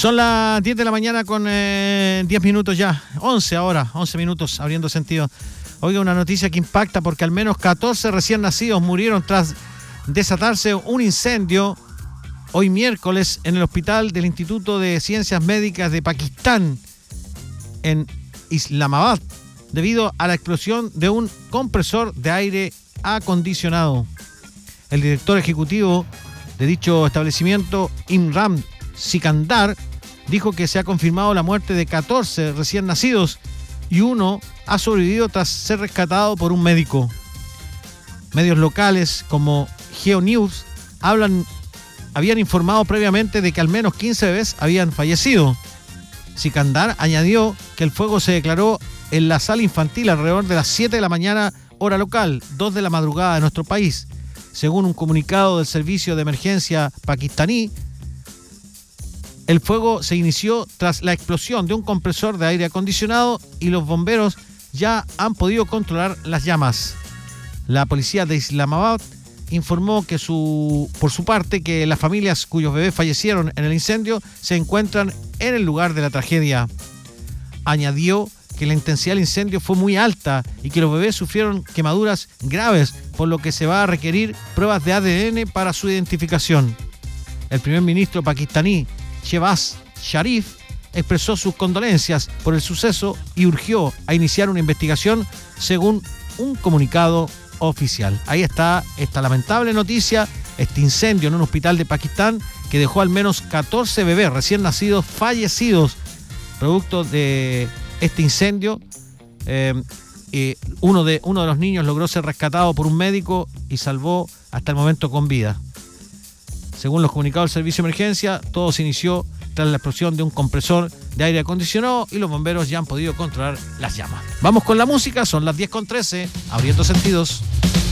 Son las 10 de la mañana con 10 minutos ya. 11 ahora, 11 minutos abriendo sentido. Oiga, una noticia que impacta porque al menos 14 recién nacidos murieron tras desatarse un incendio hoy miércoles en el hospital del Instituto de Ciencias Médicas de Pakistán en Islamabad debido a la explosión de un compresor de aire acondicionado. El director ejecutivo de dicho establecimiento, Imran Sikandar, dijo que se ha confirmado la muerte de 14 recién nacidos y uno ha sobrevivido tras ser rescatado por un médico. Medios locales como GeoNews habían informado previamente de que al menos 15 bebés habían fallecido. Sikandar añadió que el fuego se declaró en la sala infantil alrededor de las 7 de la mañana, hora local, 2 de la madrugada de nuestro país. Según un comunicado del servicio de emergencia pakistaní, el fuego se inició tras la explosión de un compresor de aire acondicionado y los bomberos ya han podido controlar las llamas. La policía de Islamabad informó que por su parte que las familias cuyos bebés fallecieron en el incendio se encuentran en el lugar de la tragedia. Añadió que la intensidad del incendio fue muy alta y que los bebés sufrieron quemaduras graves, por lo que se va a requerir pruebas de ADN para su identificación. El primer ministro pakistaní, Shehbaz Sharif, expresó sus condolencias por el suceso y urgió a iniciar una investigación según un comunicado oficial. Ahí está esta lamentable noticia, este incendio en un hospital de Pakistán que dejó al menos 14 bebés recién nacidos fallecidos producto de este incendio. Uno de los niños logró ser rescatado por un médico y salvó hasta el momento con vida. Según los comunicados del servicio de emergencia, todo se inició tras la explosión de un compresor de aire acondicionado y los bomberos ya han podido controlar las llamas. Vamos con la música, son las 10:13, abriendo sentidos.